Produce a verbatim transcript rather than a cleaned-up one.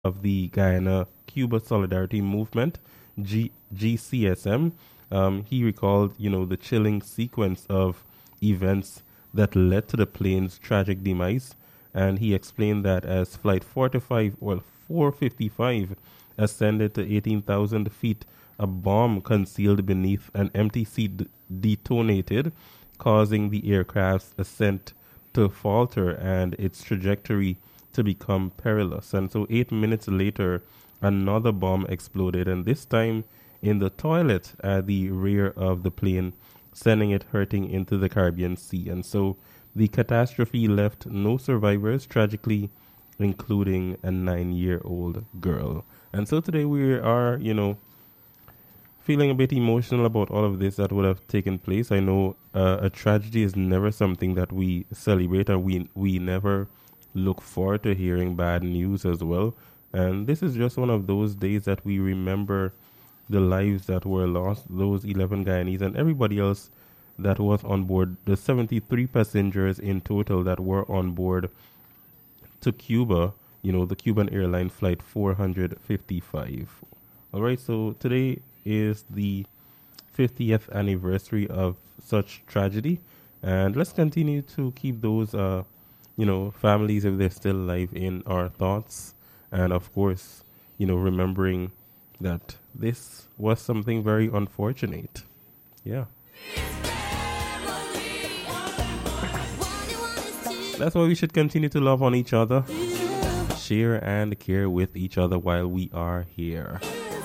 of the Guyana Cuba Solidarity Movement, G- GCSM. Um, he recalled, you know, the chilling sequence of events that led to the plane's tragic demise, and he explained that as Flight forty-five or four fifty-five ascended to eighteen thousand feet, a bomb concealed beneath an empty seat d- detonated, causing the aircraft's ascent to falter and its trajectory to become perilous. And so, eight minutes later, another bomb exploded, and this time in the toilet at the rear of the plane, sending it hurtling into the Caribbean Sea. And so, the catastrophe left no survivors, tragically, including a nine year old girl. And so, today we are, you know, feeling a bit emotional about all of this that would have taken place. I know uh, a tragedy is never something that we celebrate, and we we never look forward to hearing bad news as well. And this is just one of those days that we remember the lives that were lost, those eleven Guyanese and everybody else that was on board, the seventy-three passengers in total that were on board to Cuba, you know, the Cuban airline flight four fifty-five. All right, so today is the fiftieth anniversary of such tragedy, and let's continue to keep those, uh, you know, families, if they're still alive, in our thoughts, and of course, you know, remembering that this was something very unfortunate. Yeah. That's why we should continue to love on each other, share and care with each other while we are here.